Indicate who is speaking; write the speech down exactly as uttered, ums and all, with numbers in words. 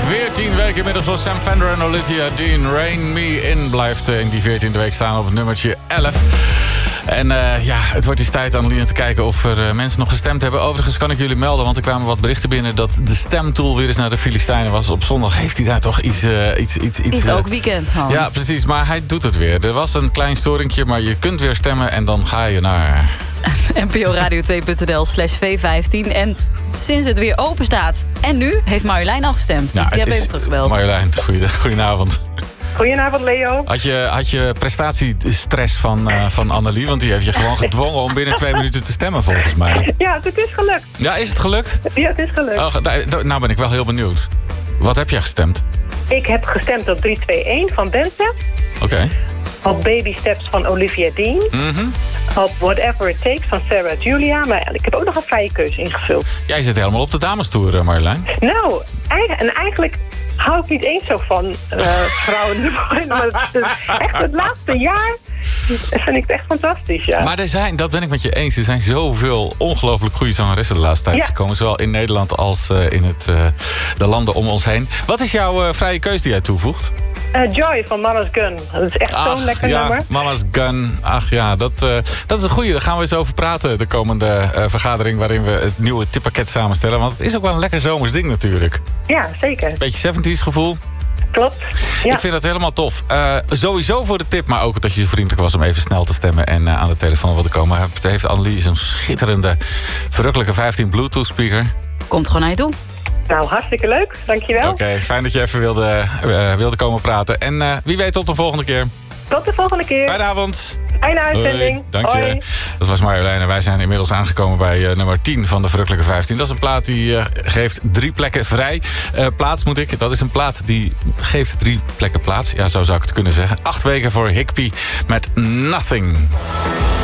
Speaker 1: veertien weken inmiddels voor Sam Fender en Olivia Dean. Rain Me In blijft in die veertiende week staan op het nummertje elf. En uh, ja, het wordt eens tijd, Annelien, te kijken of er uh, mensen nog gestemd hebben. Overigens kan ik jullie melden, want er kwamen wat berichten binnen dat de stemtool weer eens naar de Filistijnen was. Op zondag heeft hij daar toch iets... Uh, iets, iets, iets
Speaker 2: Is
Speaker 1: uh,
Speaker 2: ook weekend, Han.
Speaker 1: Ja, precies, maar hij doet het weer. Er was een klein storingje, maar je kunt weer stemmen en dan ga je naar...
Speaker 2: N P O Radio twee punt n l slash V vijftien. En sinds het weer open staat. En nu heeft Marjolein al gestemd. Dus
Speaker 1: nou,
Speaker 2: die hebben
Speaker 1: is...
Speaker 2: even teruggebeld.
Speaker 1: Marjolein, goeie, goedenavond.
Speaker 3: Goedenavond, Leo.
Speaker 1: Had je, had je prestatiestress van, uh, van Annelie? Want die heeft je gewoon gedwongen om binnen twee minuten te stemmen, volgens mij.
Speaker 3: Ja, het is gelukt.
Speaker 1: Ja, is het gelukt?
Speaker 3: Ja, het is gelukt.
Speaker 1: Oh, nou ben ik wel heel benieuwd. Wat heb jij gestemd?
Speaker 3: Ik heb gestemd op drie twee een van Bente.
Speaker 1: Oké. Okay.
Speaker 3: Op Baby Steps van Olivia Dean.
Speaker 1: Mm-hmm.
Speaker 3: Op Whatever It Takes van Sarah Julia. Maar ik heb ook nog een vrije keuze ingevuld.
Speaker 1: Jij zit helemaal op de damestoer, Marjolein.
Speaker 3: Nou, en eigenlijk hou ik niet eens zo van uh, vrouwen. Maar het is echt het laatste jaar vind ik het echt fantastisch, ja.
Speaker 1: Maar er zijn, dat ben ik met je eens, er zijn zoveel ongelooflijk goede zangeressen de laatste tijd ja. gekomen. Zowel in Nederland als uh, in het, uh, de landen om ons heen. Wat is jouw uh, vrije keus die jij toevoegt?
Speaker 3: Uh, Joy van Mama's Gun. Dat is echt zo'n lekker
Speaker 1: ja,
Speaker 3: nummer.
Speaker 1: Mama's Gun. Ach ja, dat, uh, dat is een goeie. Daar gaan we eens over praten. De komende uh, vergadering waarin we het nieuwe tippakket samenstellen. Want het is ook wel een lekker zomers ding natuurlijk.
Speaker 3: Ja, zeker.
Speaker 1: Beetje zeventies gevoel.
Speaker 3: Klopt. Ja.
Speaker 1: Ik vind dat helemaal tof. Uh, sowieso voor de tip, maar ook dat je zo vriendelijk was om even snel te stemmen en uh, aan de telefoon wilde komen. Heeft Annelie zo'n schitterende, verrukkelijke vijftien Bluetooth speaker.
Speaker 2: Komt gewoon naar je toe.
Speaker 3: Nou, hartstikke leuk. Dankjewel.
Speaker 1: Oké, okay, fijn dat je even wilde, uh, wilde komen praten. En uh, wie weet tot de volgende keer.
Speaker 3: Tot de volgende keer.
Speaker 1: Fijne avond.
Speaker 3: Fijne uitzending.
Speaker 1: Hoi, dank je.
Speaker 3: Hoi.
Speaker 1: Dat was Marjolein en wij zijn inmiddels aangekomen bij uh, nummer tien van de Verrukkelijke vijftien. Dat is een plaat die uh, geeft drie plekken vrij. Uh, plaats moet ik. Dat is een plaat die geeft drie plekken plaats. Ja, zo zou ik het kunnen zeggen. Acht weken voor Higby met Nothing.